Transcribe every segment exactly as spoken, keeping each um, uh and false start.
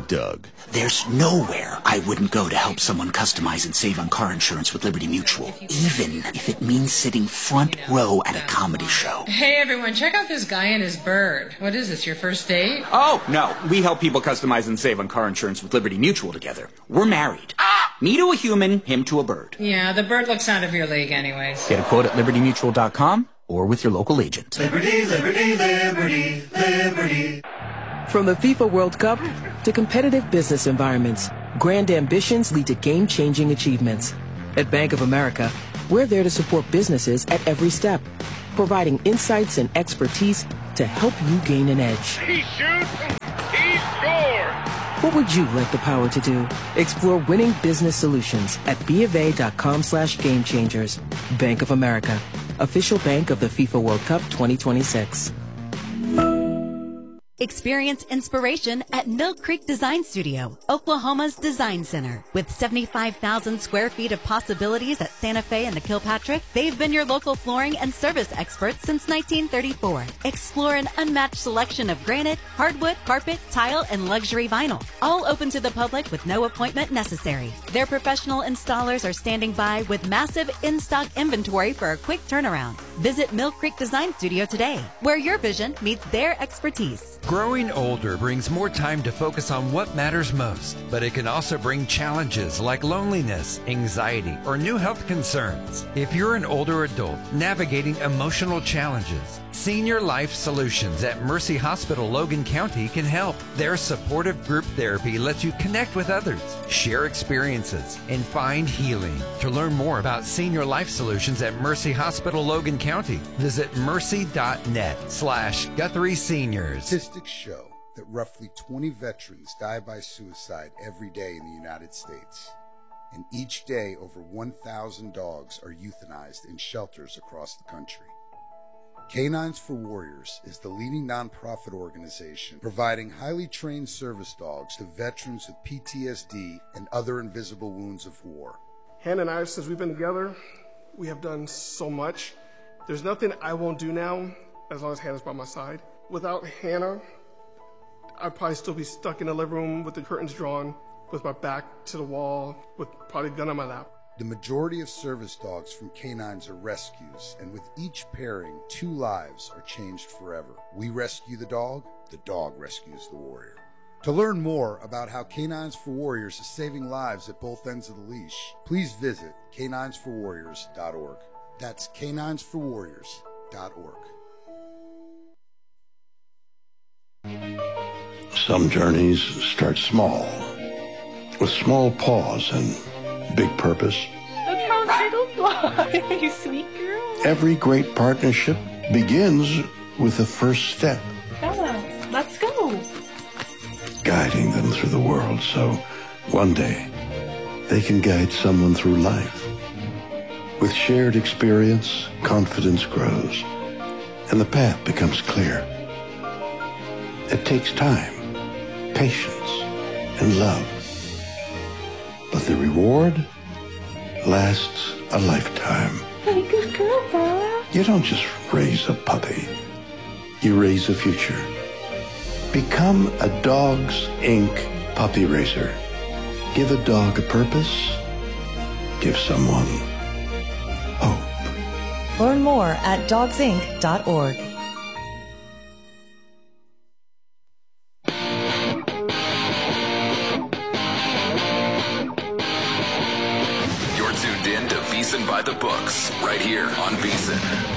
Doug. There's nowhere I wouldn't go to help someone customize and save on car insurance with Liberty Mutual, even if it means sitting front row at a comedy show. Hey, everyone, check out this guy and his bird. What is this, your first date? Oh, no. We help people customize and save on car insurance with Liberty Mutual together. We're married. Ah! Me to a human, him to a bird. Yeah, the bird looks out of your league anyways. Get a quote at liberty mutual dot com or with your local agent. Liberty, liberty, liberty, liberty. From the FIFA World Cup to competitive business environments, grand ambitions lead to game-changing achievements. At Bank of America, we're there to support businesses at every step, providing insights and expertise to help you gain an edge. He shoots, he scores! What would you like the power to do? Explore winning business solutions at BofA.com slash game changers. Bank of America, official bank of the FIFA World Cup twenty twenty-six. Experience inspiration at Mill Creek Design Studio, Oklahoma's design center. With seventy-five thousand square feet of possibilities at Santa Fe and the Kilpatrick, they've been your local flooring and service experts since nineteen thirty-four. Explore an unmatched selection of granite, hardwood, carpet, tile, and luxury vinyl. All open to the public with no appointment necessary. Their professional installers are standing by with massive in-stock inventory for a quick turnaround. Visit Mill Creek Design Studio today, where your vision meets their expertise. Growing older brings more time to focus on what matters most, but it can also bring challenges like loneliness, anxiety, or new health concerns. If you're an older adult navigating emotional challenges, Senior Life Solutions at Mercy Hospital Logan County can help. Their supportive group therapy lets you connect with others, share experiences, and find healing. To learn more about Senior Life Solutions at Mercy Hospital Logan County, visit mercy.net slash Guthrie Seniors. Statistics show that roughly twenty veterans die by suicide every day in the United States. And each day, over one thousand dogs are euthanized in shelters across the country. Canines for Warriors is the leading nonprofit organization providing highly trained service dogs to veterans with P T S D and other invisible wounds of war. Hannah and I, since we've been together, we have done so much. There's nothing I won't do now as long as Hannah's by my side. Without Hannah, I'd probably still be stuck in the living room with the curtains drawn, with my back to the wall, with probably a gun on my lap. The majority of service dogs from canines are rescues, and with each pairing, two lives are changed forever. We rescue the dog, the dog rescues the warrior. To learn more about how Canines for Warriors is saving lives at both ends of the leash, please visit canines for warriors dot org. That's canines for warriors dot org. Some journeys start small, with small paws and big purpose. Look how little fly, you sweet girl. Every great partnership begins with the first step. Bella, let's go. Guiding them through the world so one day they can guide someone through life. With shared experience, confidence grows, and the path becomes clear. It takes time, patience, and love. But the reward lasts a lifetime. Hey, good girl, Bella. You don't just raise a puppy. You raise a future. Become a Dogs Incorporated puppy raiser. Give a dog a purpose. Give someone hope. Learn more at dogs inc dot org. You're tuned in to VSiN by the Books, right here on VSiN.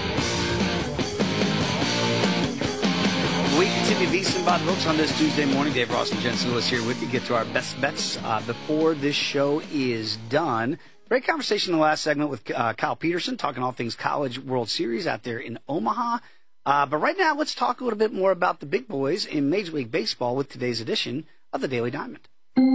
We continue VSiN by the Books on this Tuesday morning. Dave Ross and Jensen Lewis here with you. Get to our best bets uh, before this show is done. Great conversation in the last segment with uh, Kyle Peterson, talking all things College World Series out there in Omaha. Uh, but right now, let's talk a little bit more about the big boys in Major League Baseball with today's edition of the Daily Diamond.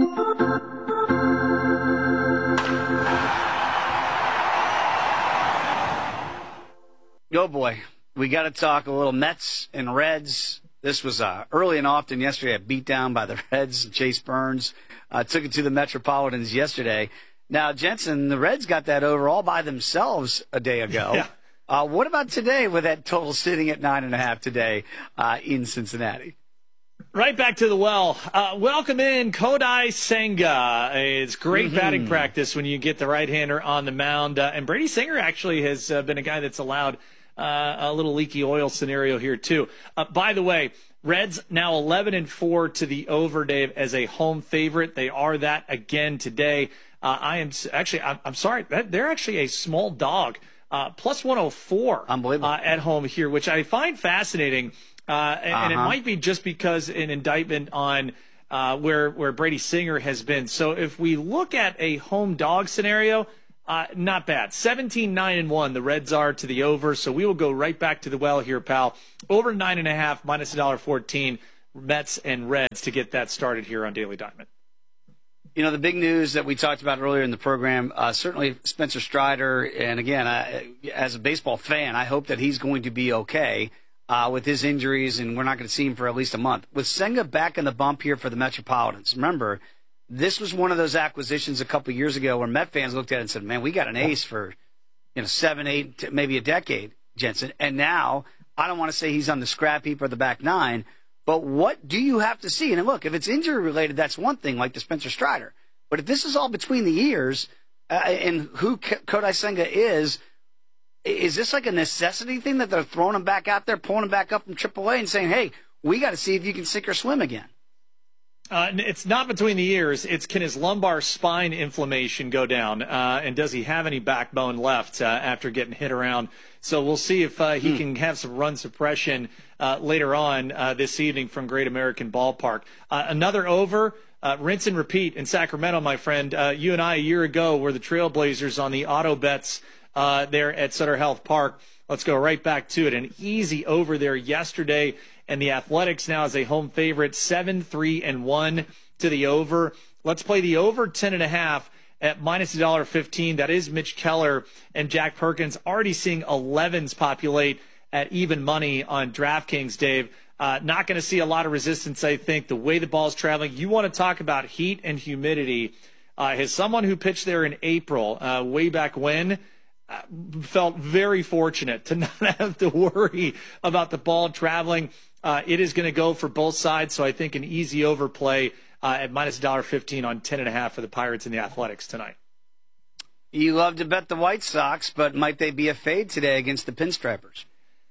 Oh boy, we got to talk a little Mets and Reds. This was uh, early and often yesterday, a beatdown by the Reds. Chase Burns uh, took it to the Metropolitans yesterday. Now, Jensen, the Reds got that over all by themselves a day ago. Yeah. Uh, what about today with that total sitting at nine and a half today uh, in Cincinnati? Right back to the well. Uh, welcome in Kodai Senga. It's great mm-hmm. batting practice when you get the right-hander on the mound. Uh, and Brady Singer actually has uh, been a guy that's allowed uh, a little leaky oil scenario here, too. Uh, by the way, Reds now eleven and four to the over, Dave, as a home favorite. They are that again today. Uh, I am actually, I'm, I'm sorry, they're actually a small dog, uh, plus one oh four Unbelievable. Uh, at home here, which I find fascinating. Uh, and, uh-huh. and it might be just because an indictment on uh, where where Brady Singer has been. So if we look at a home dog scenario, uh, not bad. seventeen nine and one the Reds are to the over. So we will go right back to the well here, pal. Over nine and a half, minus a dollar fourteen. Mets and Reds to get that started here on Daily Diamond. You know, the big news that we talked about earlier in the program, uh, certainly Spencer Strider, and again, I, as a baseball fan, I hope that he's going to be okay. Uh, with his injuries, and we're not going to see him for at least a month. With Senga back in the bump here for the Metropolitans, remember, this was one of those acquisitions a couple years ago where Met fans looked at it and said, man, we got an ace for, you know, seven, eight, maybe a decade, Jensen. And now, I don't want to say he's on the scrap heap or the back nine, but what do you have to see? And look, if it's injury-related, that's one thing, like the Spencer Strider. But if this is all between the ears, uh, and who Kodai Senga is, is this like a necessity thing that they're throwing him back out there, pulling him back up from triple A and saying, hey, we got to see if you can sink or swim again? Uh, it's not between the ears. It's can his lumbar spine inflammation go down, uh, and does he have any backbone left uh, after getting hit around? So we'll see if uh, he hmm. can have some run suppression uh, later on uh, this evening from Great American Ballpark. Uh, another over, uh, rinse and repeat in Sacramento, my friend. Uh, you and I a year ago were the trailblazers on the auto bets Uh, there at Sutter Health Park. Let's go right back to it. An easy over there yesterday, and the Athletics now as a home favorite, seven, three, and one to the over. Let's play the over ten and a half at minus a dollar fifteen. That is Mitch Keller and Jack Perkins. Already seeing elevens populate at even money on DraftKings, Dave. Uh, not going to see a lot of resistance, I think. The way the ball's traveling, you want to talk about heat and humidity. Uh, as someone who pitched there in April, uh, way back when, felt very fortunate to not have to worry about the ball traveling. Uh, it is going to go for both sides, so I think an easy overplay uh, at minus a dollar fifteen on ten and a half for the Pirates and the Athletics tonight. You love to bet the White Sox, but might they be a fade today against the Pinstripers?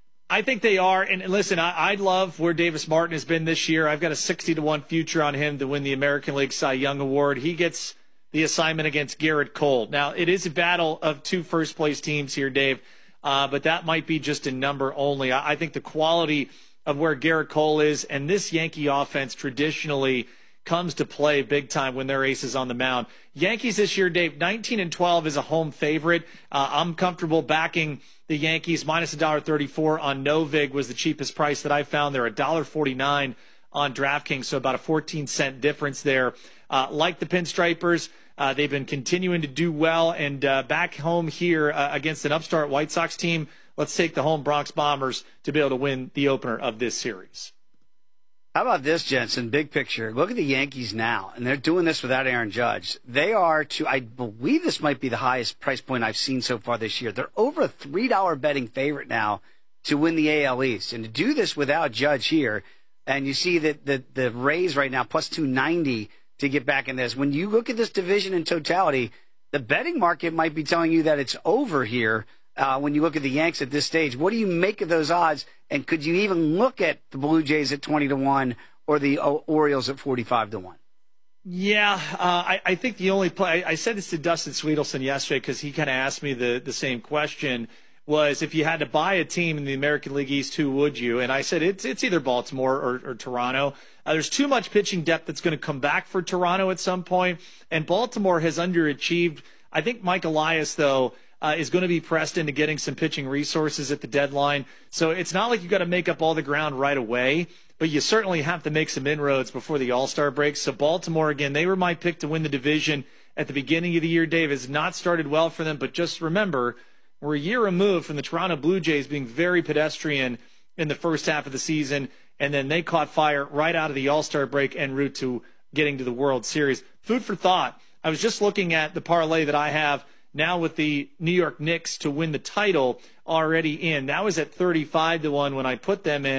I think they are. And listen, I, I love where Davis Martin has been this year. I've got a sixty to one future on him to win the American League Cy Young Award. He gets the assignment against Garrett Cole. Now, it is a battle of two first-place teams here, Dave, uh, but that might be just a number only. I, I think the quality of where Garrett Cole is, and this Yankee offense traditionally comes to play big time when their ace is on the mound. Yankees this year, Dave, nineteen and twelve is a home favorite. Uh, I'm comfortable backing the Yankees. Minus one dollar thirty-four on Novig was the cheapest price that I found. They're one dollar forty-nine on DraftKings, so about a fourteen cent difference there. Uh, like the Pinstripers, Uh, they've been continuing to do well, and uh, back home here uh, against an upstart White Sox team, let's take the home Bronx Bombers to be able to win the opener of this series. How about this, Jensen? Big picture. Look at the Yankees now, and they're doing this without Aaron Judge. They are, to, I believe this might be the highest price point I've seen so far this year. They're over a three dollar betting favorite now to win the A L East. And to do this without Judge here, and you see that the, the Rays right now, plus two ninety to get back in this. When you look at this division in totality, the betting market might be telling you that it's over here uh, when you look at the Yanks at this stage. What do you make of those odds? And could you even look at the Blue Jays at twenty to one or the o- Orioles at forty-five to one? Yeah, uh, I, I think the only play, I, I said this to Dustin Sweetelson yesterday because he kind of asked me the, the same question, was if you had to buy a team in the American League East, who would you? And I said it's it's either Baltimore or, or Toronto. Uh, there's too much pitching depth that's going to come back for Toronto at some point, and Baltimore has underachieved. I think Mike Elias, though, uh, is going to be pressed into getting some pitching resources at the deadline. So it's not like you've got to make up all the ground right away, but you certainly have to make some inroads before the All-Star break. So Baltimore, again, they were my pick to win the division at the beginning of the year. Dave, has not started well for them, but just remember, we're a year removed from the Toronto Blue Jays being very pedestrian in the first half of the season, and then they caught fire right out of the All-Star break en route to getting to the World Series. Food for thought. I was just looking at the parlay that I have now with the New York Knicks to win the title already in. That was at thirty-five to one when I put them in.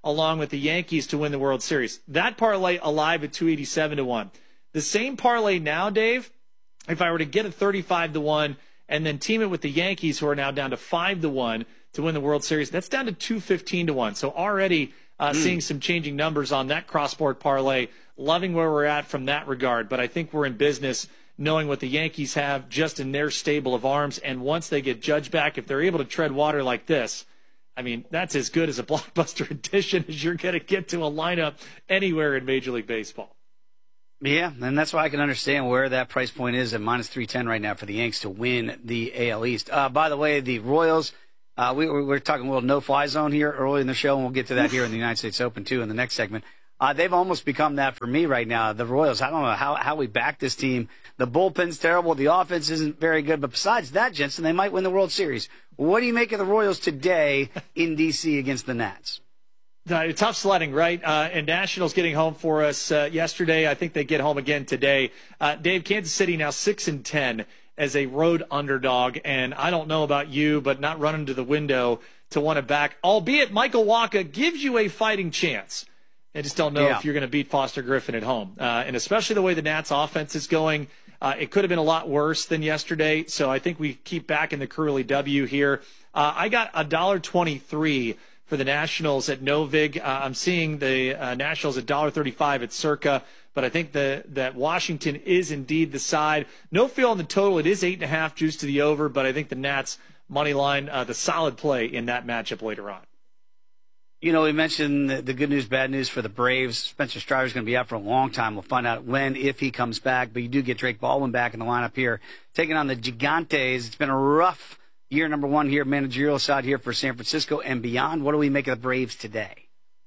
along with the Yankees to win the World Series. That parlay alive at two eighty-seven to one. The same parlay now, Dave, if I were to get a thirty-five to one and then team it with the Yankees, who are now down to five to one to win the World Series, that's down to two fifteen to one. So already uh, mm. seeing some changing numbers on that cross-board parlay. Loving where we're at from that regard. But I think we're in business knowing what the Yankees have just in their stable of arms. And once they get Judge back, if they're able to tread water like this, I mean, that's as good as a blockbuster addition as you're going to get to a lineup anywhere in Major League Baseball. Yeah, and that's why I can understand where that price point is at minus three ten right now for the Yanks to win the A L East. Uh, by the way, the Royals, uh, we, we were talking a little no-fly zone here early in the show, and we'll get to that here in the United States Open, too, in the next segment. Uh, they've almost become that for me right now. The Royals, I don't know how, how we back this team. The bullpen's terrible. The offense isn't very good. But besides that, Jensen, they might win the World Series. What do you make of the Royals today in D C against the Nats? Uh, tough sledding, right? Uh, and Nationals getting home for us uh, yesterday. I think they get home again today. Uh, Dave, Kansas City now six and ten as a road underdog. And I don't know about you, but not running to the window to want to back, albeit Michael Wacha gives you a fighting chance. I just don't know yeah. if you're going to beat Foster Griffin at home. Uh, and especially the way the Nats offense is going, uh, it could have been a lot worse than yesterday. So I think we keep back in the Curly W here. Uh, I got one dollar twenty-three for the Nationals at Novig. Uh, I'm seeing the uh, Nationals at one dollar thirty-five at Circa. But I think the, that Washington is indeed the side. No feel on the total. It is eight and a half juice to the over. But I think the Nats money line, uh, the solid play in that matchup later on. You know, we mentioned the, the good news, bad news for the Braves. Spencer Strider's going to be out for a long time. We'll find out when, if he comes back. But you do get Drake Baldwin back in the lineup here, taking on the Gigantes. It's been a rough year, number one here, managerial side here for San Francisco and beyond. What do we make of the Braves today?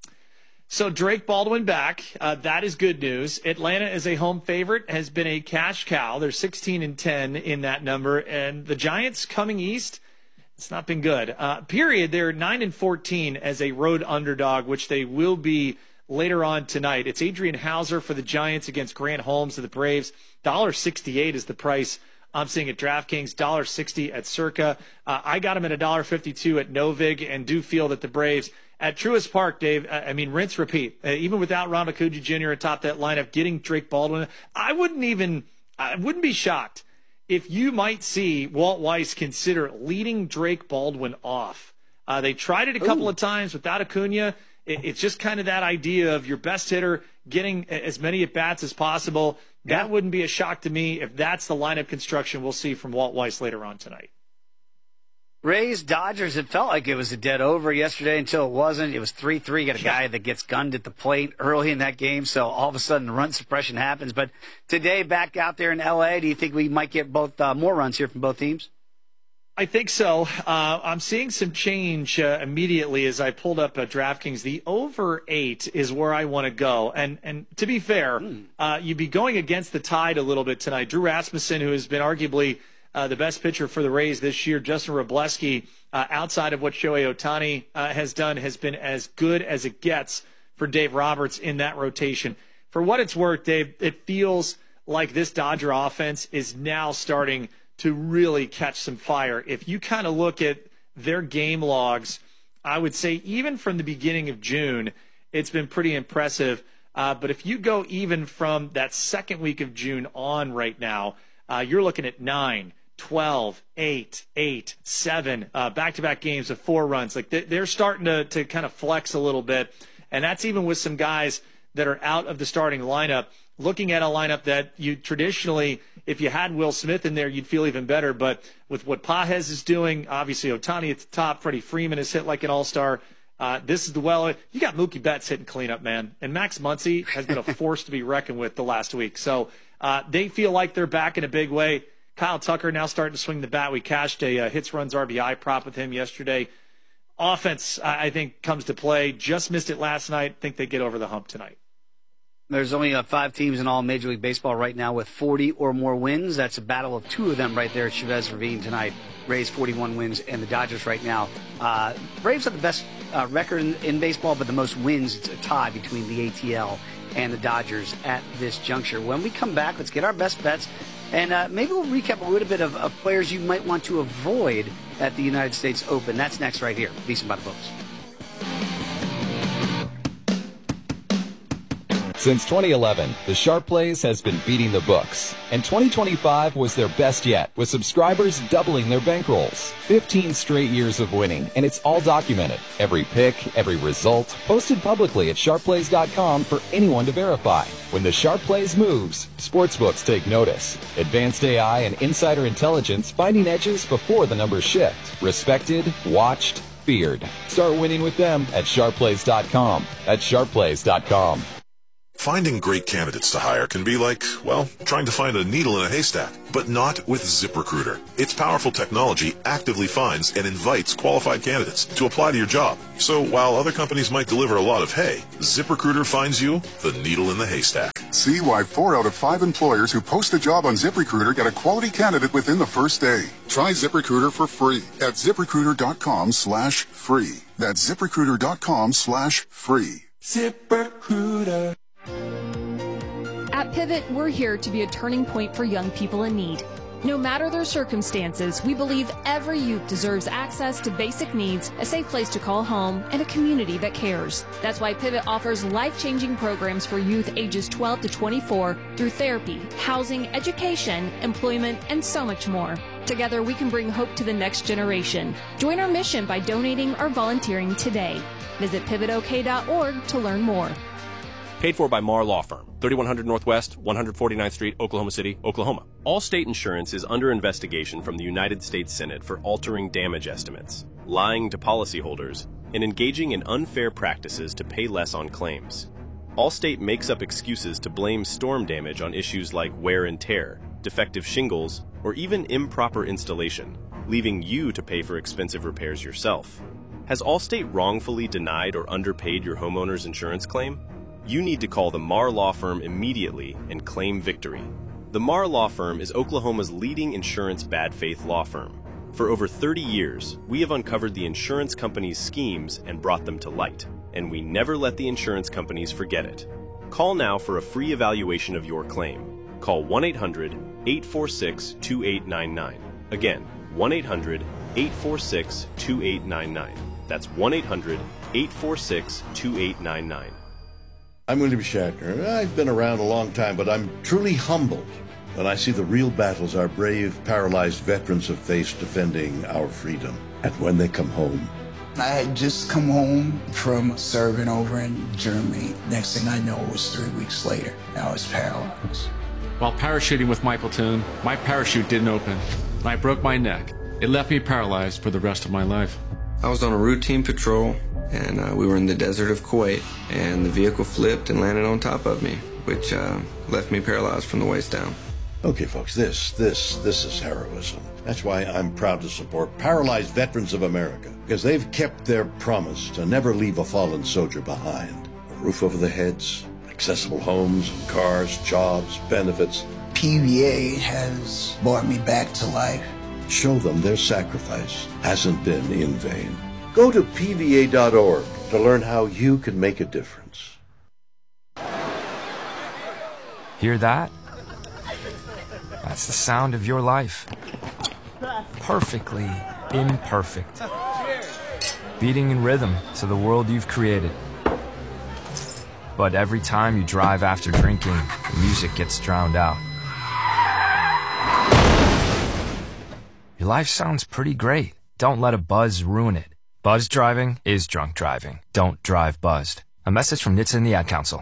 So Drake Baldwin back. Uh, that is good news. Atlanta is a home favorite, has been a cash cow. They're sixteen and ten in that number. And the Giants coming east, it's not been good. Uh, period. They're nine and fourteen as a road underdog, which they will be later on tonight. It's Adrian Hauser for the Giants against Grant Holmes of the Braves. one dollar sixty-eight is the price I'm seeing at DraftKings. one dollar sixty at Circa. Uh, I got him at one dollar fifty-two at Novig, and do feel that the Braves at Truist Park, Dave, I mean, rinse, repeat. Uh, even without Ronald Acuña Junior atop that lineup, getting Drake Baldwin, I wouldn't even, I wouldn't be shocked if you might see Walt Weiss consider leading Drake Baldwin off. Uh, they tried it a couple Ooh. of times without Acuña. It, it's just kind of that idea of your best hitter getting as many at-bats as possible. That yeah. wouldn't be a shock to me if that's the lineup construction we'll see from Walt Weiss later on tonight. Rays, Dodgers, it felt like it was a dead over yesterday until it wasn't. It was three three. You got a yeah. guy that gets gunned at the plate early in that game, so all of a sudden run suppression happens. But today, back out there in L A, do you think we might get both uh, more runs here from both teams? I think so. Uh, I'm seeing some change uh, immediately as I pulled up uh, DraftKings. The over eight is where I want to go. And and to be fair, mm. uh, you'd be going against the tide a little bit tonight. Drew Rasmussen, who has been arguably uh, the best pitcher for the Rays this year, Justin Wroblewski, uh, outside of what Shohei Ohtani uh, has done, has been as good as it gets for Dave Roberts in that rotation. For what it's worth, Dave, it feels like this Dodger offense is now starting to really catch some fire. If you kind of look at their game logs, I would say even from the beginning of June, it's been pretty impressive. Uh, but if you go even from that second week of June on right now, uh, you're looking at nine, twelve, eight, eight, seven, uh, back-to-back games of four runs. Like they're starting to, to kind of flex a little bit. And that's even with some guys that are out of the starting lineup. Looking at a lineup that you traditionally, if you had Will Smith in there, you'd feel even better. But with what Pages is doing, obviously Ohtani at the top, Freddie Freeman has hit like an all-star. Uh, this is the well. You got Mookie Betts hitting cleanup, man. And Max Muncy has been a force to be reckoned with the last week. So uh, they feel like they're back in a big way. Kyle Tucker now starting to swing the bat. We cashed a uh, hits, runs, R B I prop with him yesterday. Offense, I think, comes to play. Just missed it last night. Think they get over the hump tonight. There's only uh, five teams in all Major League Baseball right now with forty or more wins. That's a battle of two of them right there at Chavez Ravine tonight. Rays forty-one wins, and the Dodgers right now. Uh, Braves have the best uh, record in, in baseball, but the most wins. It's a tie between the A T L and the Dodgers at this juncture. When we come back, let's get our best bets, and uh, maybe we'll recap a little bit of, of players you might want to avoid at the United States Open. That's next right here. VSiN by the Books. Since twenty eleven, the Sharp Plays has been beating the books, and twenty twenty-five was their best yet, with subscribers doubling their bankrolls. fifteen straight years of winning, and it's all documented. Every pick, every result, posted publicly at sharp plays dot com for anyone to verify. When the Sharp Plays moves, sportsbooks take notice. Advanced A I and insider intelligence finding edges before the numbers shift. Respected, watched, feared. Start winning with them at sharp plays dot com. At sharp plays dot com. Finding great candidates to hire can be like, well, trying to find a needle in a haystack, but not with ZipRecruiter. Its powerful technology actively finds and invites qualified candidates to apply to your job. So while other companies might deliver a lot of hay, ZipRecruiter finds you the needle in the haystack. See why four out of five employers who post a job on ZipRecruiter get a quality candidate within the first day. Try ZipRecruiter for free at ziprecruiter dot com slash free. That's ziprecruiter dot com slash free. ZipRecruiter. At Pivot, we're here to be a turning point for young people in need. No matter their circumstances, we believe every youth deserves access to basic needs, a safe place to call home, and a community that cares. That's why Pivot offers life-changing programs for youth ages twelve to twenty-four through therapy, housing, education, employment, and so much more. Together, we can bring hope to the next generation. Join our mission by donating or volunteering today. Visit pivot o k dot org to learn more. Paid for by Marr Law Firm, thirty-one hundred Northwest, one forty-ninth Street, Oklahoma City, Oklahoma. Allstate Insurance is under investigation from the United States Senate for altering damage estimates, lying to policyholders, and engaging in unfair practices to pay less on claims. Allstate makes up excuses to blame storm damage on issues like wear and tear, defective shingles, or even improper installation, leaving you to pay for expensive repairs yourself. Has Allstate wrongfully denied or underpaid your homeowner's insurance claim? You need to call the Marr Law Firm immediately and claim victory. The Marr Law Firm is Oklahoma's leading insurance bad faith law firm. For over thirty years, we have uncovered the insurance companies' schemes and brought them to light, and we never let the insurance companies forget it. Call now for a free evaluation of your claim. Call one eight hundred, eight four six, two eight nine nine. Again, one eight hundred, eight four six, two eight nine nine. That's one eight hundred, eight four six, two eight nine nine. I'm William Shatner. I've been around a long time, but I'm truly humbled when I see the real battles our brave, paralyzed veterans have faced defending our freedom. And when they come home. I had just come home from serving over in Germany. Next thing I know, it was three weeks later. I was paralyzed. While parachuting with my platoon, my parachute didn't open, and I broke my neck. It left me paralyzed for the rest of my life. I was on a routine patrol, and uh, we were in the desert of Kuwait, and the vehicle flipped and landed on top of me, which uh, left me paralyzed from the waist down. Okay, folks, this, this, this is heroism. That's why I'm proud to support Paralyzed Veterans of America, because they've kept their promise to never leave a fallen soldier behind. A roof over their heads, accessible homes, cars, jobs, benefits. P V A has brought me back to life. Show them their sacrifice hasn't been in vain. Go to P V A dot org to learn how you can make a difference. Hear that? That's the sound of your life. Perfectly imperfect. Beating in rhythm to the world you've created. But every time you drive after drinking, the music gets drowned out. Your life sounds pretty great. Don't let a buzz ruin it. Buzz driving is drunk driving. Don't drive buzzed. A message from N H T S A and the Ad Council.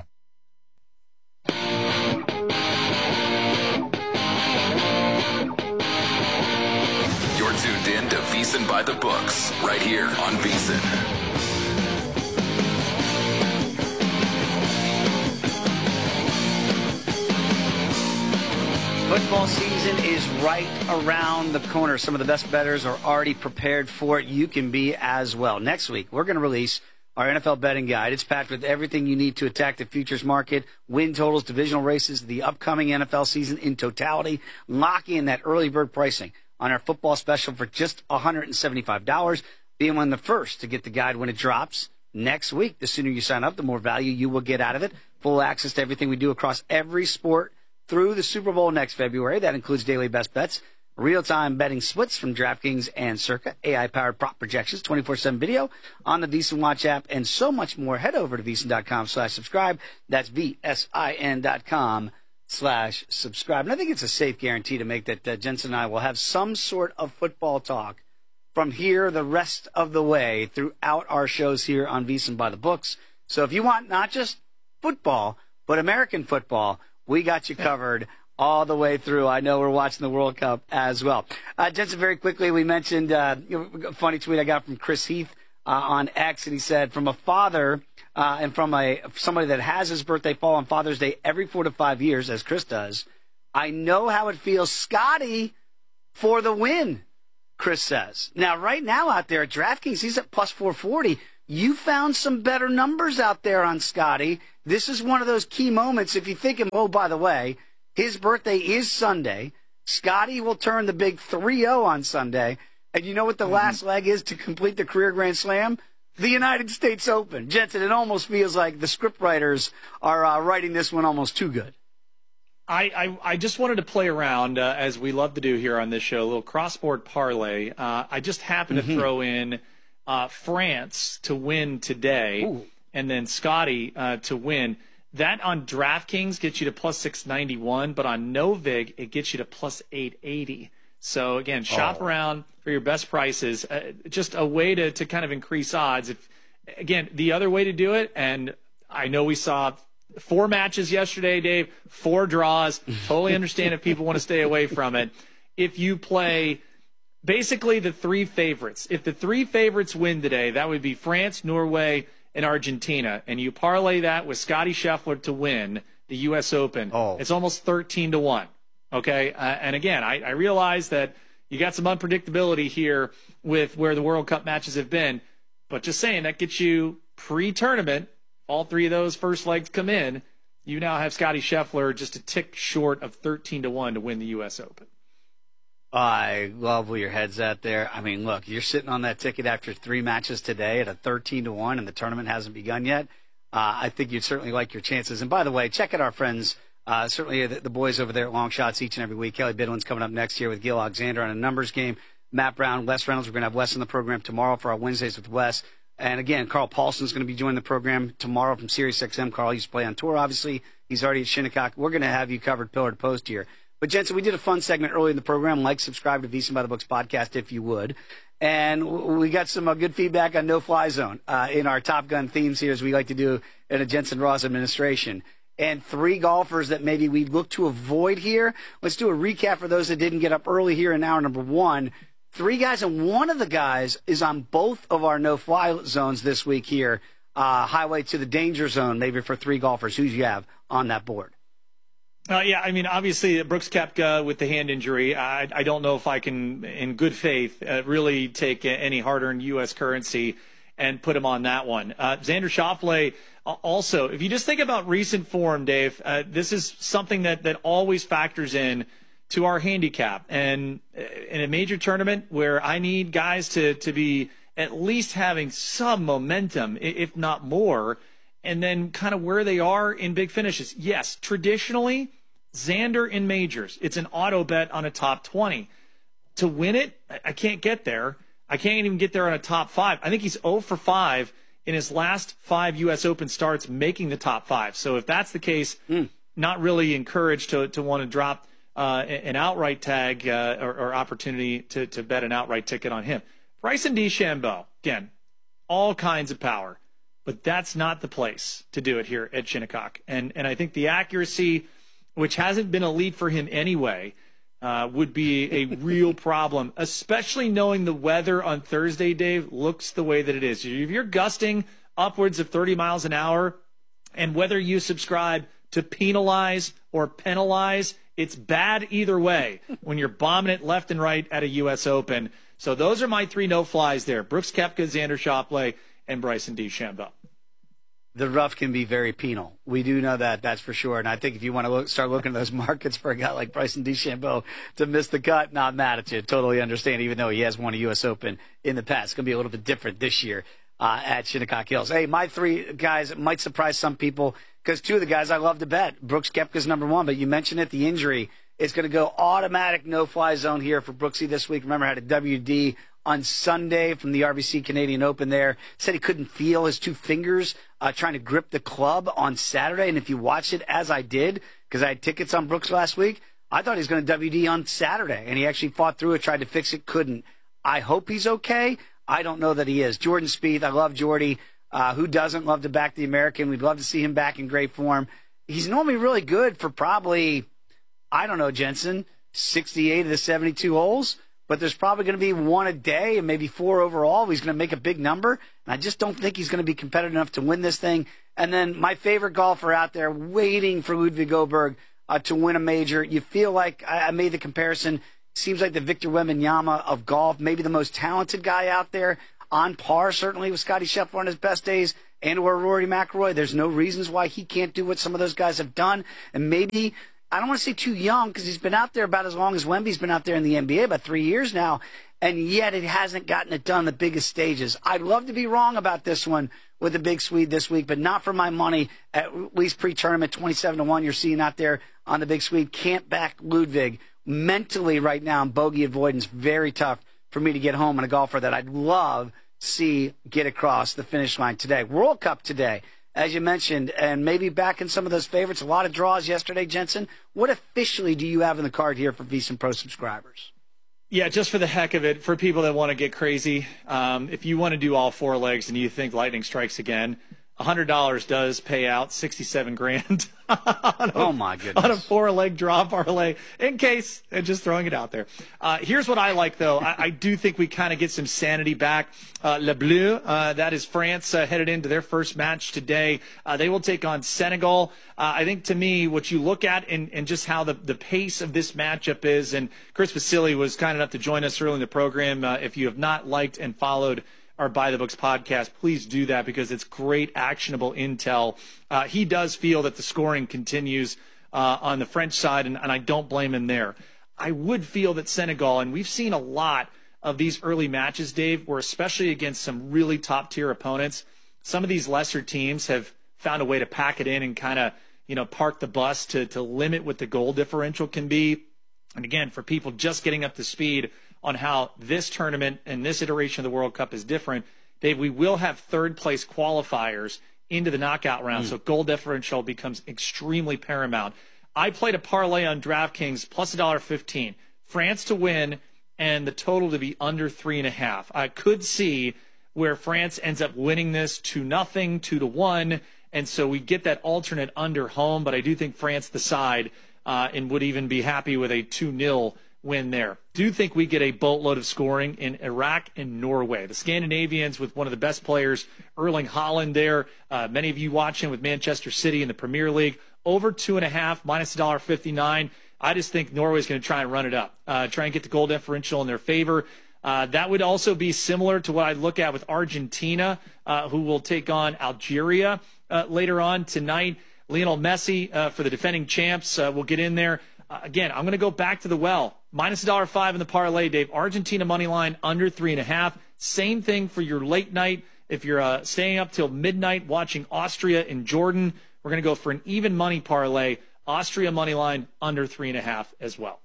You're tuned in to VEASAN by the Books, right here on VEASAN. Football season is right around the corner. Some of the best bettors are already prepared for it. You can be as well. Next week, we're going to release our N F L betting guide. It's packed with everything you need to attack the futures market, win totals, divisional races, the upcoming N F L season in totality. Lock in that early bird pricing on our football special for just one hundred seventy-five dollars. Being one of the first to get the guide when it drops next week. The sooner you sign up, the more value you will get out of it. Full access to everything we do across every sport through the Super Bowl next February. That includes daily best bets, real-time betting splits from DraftKings and Circa, A I-powered prop projections, twenty-four seven video on the VSiN Watch app, and so much more. Head over to VSiN.com slash subscribe. That's V-S-I-N dot com slash subscribe. And I think it's a safe guarantee to make that uh, Jensen and I will have some sort of football talk from here the rest of the way throughout our shows here on VSiN by the Books. So if you want not just football, but American football, we got you covered all the way through. I know we're watching the World Cup as well. Uh, Jensen, very quickly, we mentioned uh, a funny tweet I got from Chris Heath uh, on X, and he said, from a father uh, and from a somebody that has his birthday fall on Father's Day every four to five years, as Chris does, I know how it feels. Scotty for the win, Chris says. Now, right now out there at DraftKings, he's at plus four forty. You found some better numbers out there on Scotty. This is one of those key moments. If you think, oh, by the way, his birthday is Sunday. Scotty will turn the big three oh on Sunday. And you know what the mm-hmm. last leg is to complete the career Grand Slam? The United States Open. Jensen, it almost feels like the scriptwriters are uh, writing this one almost too good. I, I, I just wanted to play around, uh, as we love to do here on this show, a little cross-board parlay. Uh, I just happened mm-hmm. to throw in uh, France to win today, Ooh. and then Scotty uh, to win. That on DraftKings gets you to plus six ninety-one, but on Novig, it gets you to plus eight eighty. So, again, shop oh. around for your best prices. Uh, just a way to, to kind of increase odds. If, again, the other way to do it, and I know we saw four matches yesterday, Dave, four draws. Totally understand if people want to stay away from it. If you play basically the three favorites, if the three favorites win today, that would be France, Norway, and Argentina, and you parlay that with Scotty Scheffler to win the U S Open, oh. it's almost thirteen to one. Okay, uh, and again, I, I realize that you got some unpredictability here with where the World Cup matches have been, but just saying that gets you pre-tournament. All three of those first legs come in. You now have Scotty Scheffler just a tick short of thirteen to one to win the U S Open. I love where your head's at there. I mean, look, you're sitting on that ticket after three matches today at a thirteen to one, and the tournament hasn't begun yet. Uh, I think you'd certainly like your chances. And by the way, check out our friends, uh, certainly the, the boys over there at Long Shots each and every week. Kelly Bidwin's coming up next year with Gil Alexander on a numbers game. Matt Brown, Wes Reynolds. We're going to have Wes in the program tomorrow for our Wednesdays with Wes. And again, Carl Paulson's going to be joining the program tomorrow from Sirius X M. Carl used to play on tour, obviously. He's already at Shinnecock. We're going to have you covered pillar to post here. But, Jensen, we did a fun segment early in the program. Like, subscribe to VSiN by the Books podcast if you would. And we got some uh, good feedback on No Fly Zone uh, in our Top Gun themes here, as we like to do in a Jensen Ross administration. And three golfers that maybe we look to avoid here. Let's do a recap for those that didn't get up early here in hour number one. Three guys, and one of the guys is on both of our no-fly zones this week here. Uh, highway to the danger zone, maybe for three golfers. Who do you have on that board? Uh, yeah, I mean, obviously, Brooks Koepka with the hand injury. I, I don't know if I can, in good faith, uh, really take any hard-earned U S currency and put him on that one. Uh, Xander Schauffele, also, if you just think about recent form, Dave, uh, this is something that, that always factors in to our handicap. And in a major tournament where I need guys to, to be at least having some momentum, if not more, and then kind of where they are in big finishes. Yes, traditionally, Xander in majors, it's an auto bet on a top twenty. To win it, I can't get there. I can't even get there on a top five. I think he's oh for five in his last five U S Open starts making the top five. So if that's the case, mm. not really encouraged to, to want to drop uh, an outright tag uh, or, or opportunity to, to bet an outright ticket on him. Bryson DeChambeau, again, all kinds of power. But that's not the place to do it here at Shinnecock. And and I think the accuracy, which hasn't been elite for him anyway, uh, would be a real problem, especially knowing the weather on Thursday, Dave, looks the way that it is. If you're gusting upwards of thirty miles an hour, and whether you subscribe to penalize or penalize, it's bad either way when you're bombing it left and right at a U S Open. So those are my three no-flies there. Brooks Koepka, Xander Schauffele, and Bryson DeChambeau. The rough can be very penal. We do know that, that's for sure. And I think if you want to look, start looking at those markets for a guy like Bryson DeChambeau to miss the cut, not mad at you. Totally understand, even though he has won a U S Open in the past. It's going to be a little bit different this year uh, at Shinnecock Hills. Hey, my three guys might surprise some people because two of the guys I love to bet. Brooks Koepka's number one, but you mentioned it, the injury. It's going to go automatic no-fly zone here for Brooksy this week. Remember, had a W D on Sunday from the R B C Canadian Open there. Said he couldn't feel his two fingers uh, trying to grip the club on Saturday. And if you watch it, as I did, because I had tickets on Brooks last week, I thought he was going to W D on Saturday. And he actually fought through it, tried to fix it, couldn't. I hope he's okay. I don't know that he is. Jordan Spieth, I love Jordy. Uh, who doesn't love to back the American? We'd love to see him back in great form. He's normally really good for probably, I don't know, Jensen, sixty-eight of the seventy-two holes. But there's probably going to be one a day and maybe four overall. He's going to make a big number. And I just don't think he's going to be competitive enough to win this thing. And then my favorite golfer out there waiting for Ludwig Oberg uh, to win a major. You feel like I, I made the comparison. Seems like the Victor Wembanyama of golf, maybe the most talented guy out there, on par certainly with Scottie Scheffler on his best days and or Rory McIlroy. There's no reasons why he can't do what some of those guys have done. And maybe, I don't want to say too young because he's been out there about as long as Wemby's been out there in the N B A, about three years now, and yet it hasn't gotten it done on the biggest stages. I'd love to be wrong about this one with the big Swede this week, but not for my money, at least pre-tournament, twenty-seven to one you're seeing out there on the big Swede. Can't back Ludwig. Mentally right now in bogey avoidance, very tough for me to get home on a golfer that I'd love to see get across the finish line today. World Cup today, as you mentioned, and maybe back in some of those favorites. A lot of draws yesterday, Jensen. What officially do you have in the card here for VSiN Pro subscribers? Yeah, just for the heck of it, for people that want to get crazy, um, if you want to do all four legs and you think lightning strikes again, one hundred dollars does pay out sixty-seven grand on a, oh, my goodness. On a four-leg draw parlay, in case, and just throwing it out there. Uh, here's what I like, though. I, I do think we kind of get some sanity back. Uh, Le Bleu, uh, that is France, uh, headed into their first match today. Uh, they will take on Senegal. Uh, I think, to me, what you look at and, and just how the, the pace of this matchup is, and Chris Vasili was kind enough to join us early in the program. Uh, if you have not liked and followed our By the Books podcast, please do that because it's great, actionable intel. Uh, he does feel that the scoring continues uh, on the French side, and, and I don't blame him there. I would feel that Senegal, and we've seen a lot of these early matches, Dave, where especially against some really top-tier opponents, some of these lesser teams have found a way to pack it in and kind of, you know, park the bus to, to limit what the goal differential can be. And again, for people just getting up to speed on how this tournament and this iteration of the World Cup is different, Dave, we will have third-place qualifiers into the knockout round, mm. so goal differential becomes extremely paramount. I played a parlay on DraftKings plus one dollar fifteen. France to win and the total to be under three and a half. I could see where France ends up winning this two nothing, two to one, and so we get that alternate under home. But I do think France the side uh, and would even be happy with a two nil win there. Do think we get a boatload of scoring in Iraq and Norway. The Scandinavians with one of the best players, Erling Haaland there. Uh, many of you watching with Manchester City in the Premier League. Over two and a half, minus one dollar fifty-nine. I just think Norway's going to try and run it up, uh, try and get the goal differential in their favor. Uh, that would also be similar to what I look at with Argentina, uh, who will take on Algeria uh, later on tonight. Lionel Messi uh, for the defending champs uh, will get in there. Uh, again, I'm going to go back to the well. Minus one dollar five in the parlay, Dave. Argentina money line under three and a half. Same thing for your late night. If you're uh, staying up till midnight watching Austria and Jordan, we're going to go for an even money parlay. Austria money line under three and a half as well.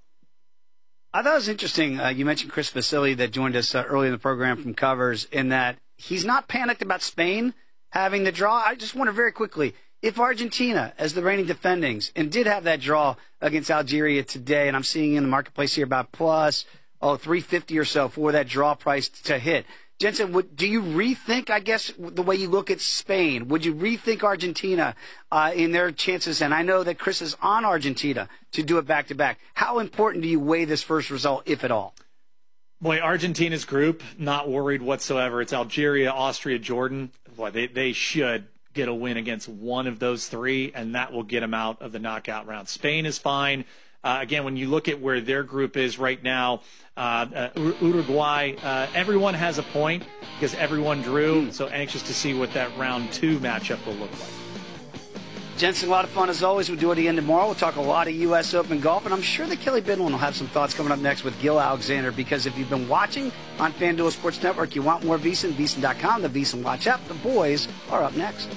I thought it was interesting. Uh, you mentioned Chris Vasili that joined us uh, early in the program from Covers, in that he's not panicked about Spain having the draw. I just wonder very quickly, if Argentina, as the reigning defendings, and did have that draw against Algeria today, and I'm seeing in the marketplace here about plus, oh, three fifty or so for that draw price to hit. Jensen, would, do you rethink, I guess, the way you look at Spain? Would you rethink Argentina uh, in their chances? And I know that Chris is on Argentina to do it back-to-back. How important do you weigh this first result, if at all? Boy, Argentina's group, not worried whatsoever. It's Algeria, Austria, Jordan. Boy, they, they should get a win against one of those three, and that will get them out of the knockout round. Spain is fine. Uh, again, when you look at where their group is right now, uh, uh, Uruguay, uh, everyone has a point because everyone drew. Mm. So anxious to see what that round two matchup will look like. Jensen, a lot of fun as always. We'll do it again tomorrow. We'll talk a lot of U S Open golf, and I'm sure that Kelly Bidlin will have some thoughts coming up next with Gil Alexander, because if you've been watching on FanDuel Sports Network, you want more VSiN, VSiN dot com, the VSiN Watch app. The boys are up next.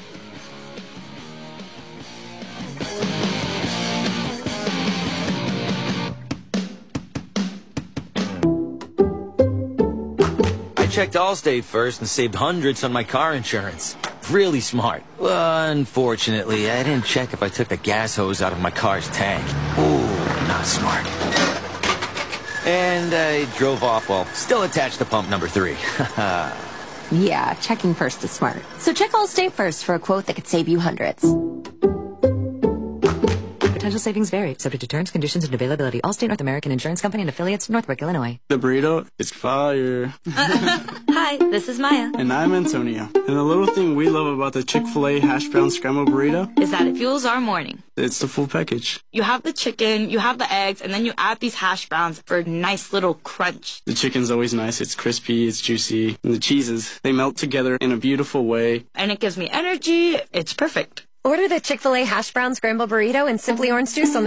checked Allstate first and saved hundreds on my car insurance. Really smart. Well, unfortunately, I didn't check if I took the gas hose out of my car's tank. Ooh, not smart. And I drove off while still attached to pump number three. Yeah, checking first is smart. So check Allstate first for a quote that could save you hundreds. Potential savings vary, subject to terms, conditions, and availability. Allstate North American Insurance Company and affiliates, Northbrook, Illinois. The burrito is fire. Hi, this is Maya. And I'm Antonio. And the little thing we love about the Chick-fil-A hash brown scrambled burrito is that it fuels our morning. It's the full package. You have the chicken, you have the eggs, and then you add these hash browns for a nice little crunch. The chicken's always nice. It's crispy, it's juicy. And the cheeses, they melt together in a beautiful way. And it gives me energy. It's perfect. Order the Chick-fil-A hash brown scrambled burrito and Simply Orange Juice on the